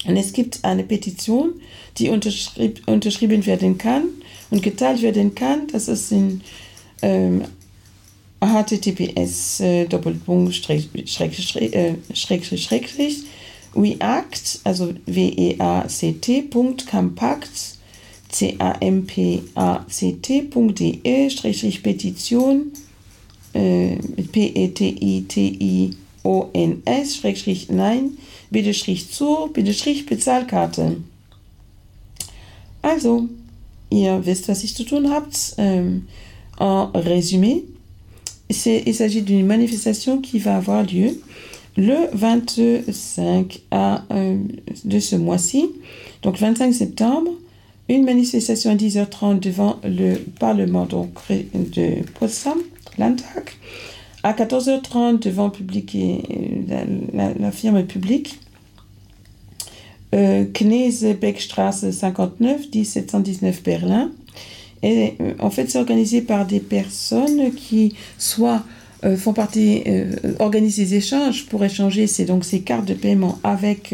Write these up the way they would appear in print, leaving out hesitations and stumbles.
Und es gibt eine Petition, die unterschrieben werden kann und geteilt werden kann. Das ist in https weact, also weact.campact, campact.de/Petition, petitions, Bezahlkarte. Also, ihr wisst, was ihr zu tun habt. En résumé, il s'agit d'une manifestation qui va avoir lieu le 25 de ce mois-ci, donc 25 septembre, une manifestation à 10h30 devant le Parlement donc, de Potsdam, Landtag, à 14h30 devant la firme publique, Knesebeckstraße 59, 1719 Berlin. Et en fait, c'est organisé par des personnes qui soit font partie, organisent des échanges pour échanger ces cartes de paiement avec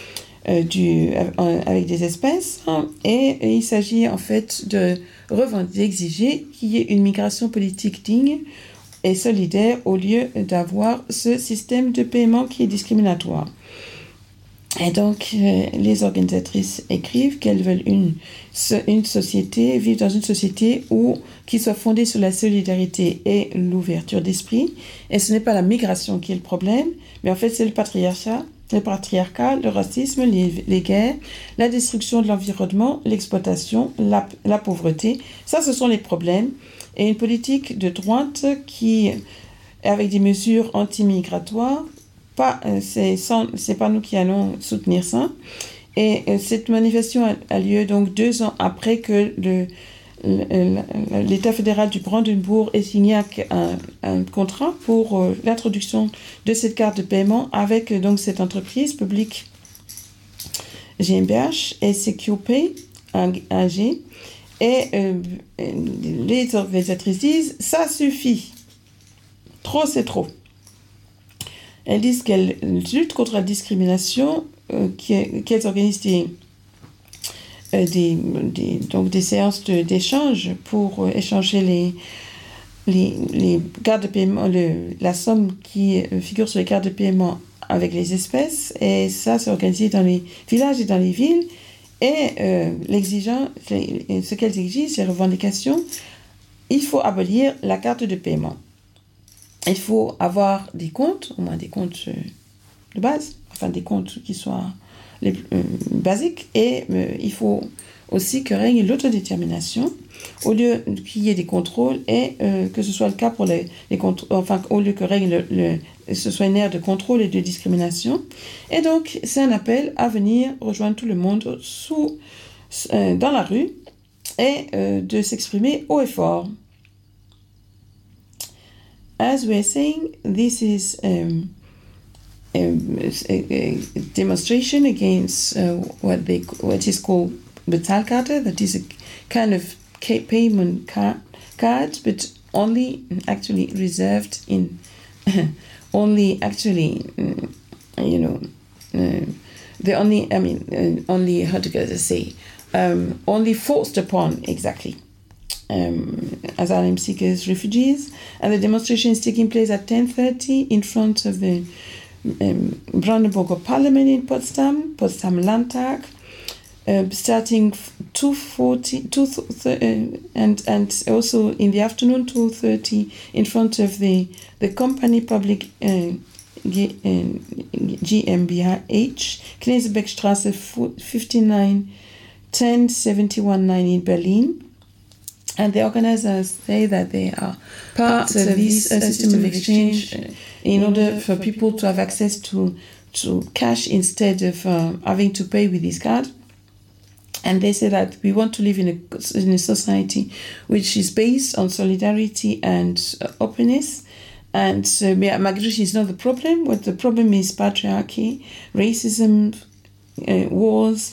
des espèces. Et il s'agit en fait d'exiger qu'il y ait une migration politique digne et solidaire au lieu d'avoir ce système de paiement qui est discriminatoire. Et donc, les organisatrices écrivent qu'elles veulent une société, vivre dans une société qui soit fondée sur la solidarité et l'ouverture d'esprit. Et ce n'est pas la migration qui est le problème, mais en fait, c'est le patriarcat, le racisme, les guerres, la destruction de l'environnement, l'exploitation, la pauvreté. Ça, ce sont les problèmes. Et une politique de droite qui, avec des mesures anti-migratoires, c'est pas nous qui allons soutenir ça. Et cette manifestation a lieu donc 2 ans après que l'État fédéral du Brandenbourg ait signé un contrat pour l'introduction de cette carte de paiement avec donc cette entreprise publique GmbH et SecurePay AG. Et les organisatrices disent ça suffit. Trop, c'est trop. Elles disent qu'elles luttent contre la discrimination, qu'elles organisent des séances d'échange pour échanger les cartes de paiement, la somme qui figure sur les cartes de paiement avec les espèces. Et ça, c'est organisé dans les villages et dans les villes. Et ce qu'elles exigent, ces revendications, il faut abolir la carte de paiement. Il faut avoir des comptes, au moins des comptes de base, enfin des comptes qui soient les basiques, et il faut aussi que règne l'autodétermination, au lieu qu'il y ait des contrôles, et que ce soit le cas pour les contrôles, enfin au lieu que règne ce soit une ère de contrôle et de discrimination. Et donc, c'est un appel à venir rejoindre tout le monde dans la rue et de s'exprimer haut et fort. As we're saying, this is a demonstration against what is called Bezahlkarte, that is a kind of payment card, but only actually reserved in, only actually, only, how to say, only forced upon, exactly. Asylum seekers, refugees, and the demonstration is taking place at 10:30 in front of the Brandenburger Parliament in Potsdam Landtag, starting 2:40, and also in the afternoon 2:30 in front of the company public GmbH, Knesebeckstraße 59, 1071-9 in Berlin. And the organizers say that they are part of this system of exchange in order for people to have access to cash instead of having to pay with this card. And they say that we want to live in a society which is based on solidarity and openness. And migration is not the problem. What the problem is patriarchy, racism, wars,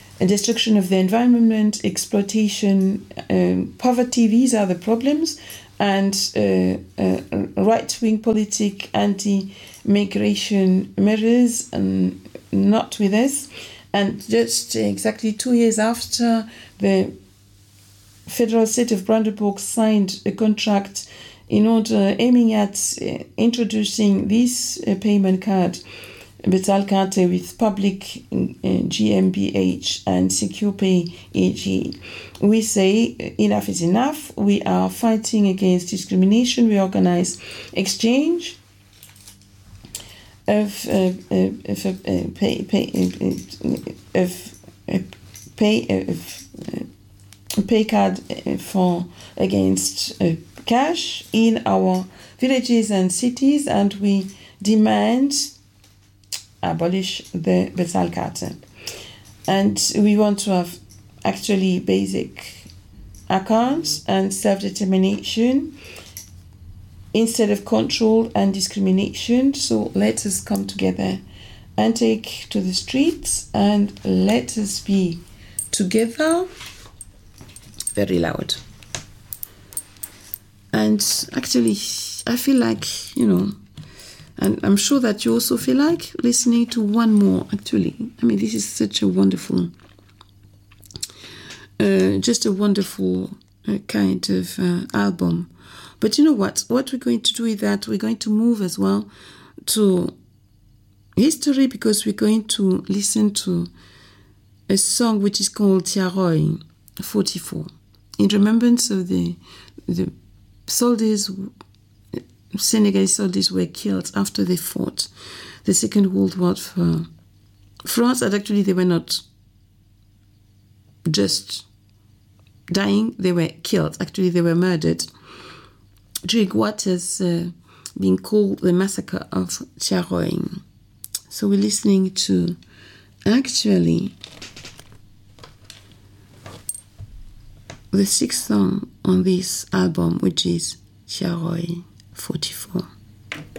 destruction of the environment, exploitation, poverty. These are the problems. and right-wing politic anti-migration measures, and not with us. And just exactly 2 years after, the federal state of Brandenburg signed a contract in order aiming at introducing this payment card, Bezahlkarte, with public GmbH and SecurePay AG. We say enough is enough. We are fighting against discrimination. We organize exchange of pay card for against cash in our villages and cities, and we demand abolish the Bezahlkarte. And we want to have actually basic accounts and self-determination instead of control and discrimination. So let us come together and take to the streets, and let us be together very loud. And actually, I feel like, and I'm sure that you also feel like listening to one more, actually. I mean, this is such a wonderful, just a wonderful kind of album. But you know what? What we're going to do is that we're going to move as well to history, because we're going to listen to a song which is called Tiaroy 44, in remembrance of the soldiers, Senegalese soldiers were killed after they fought the Second World War for France. And actually, they were not just dying, they were killed. Actually, they were murdered during what has been called the massacre of Tiaroy. So we're listening to actually the 6th song on this album, which is Tiaroy 44.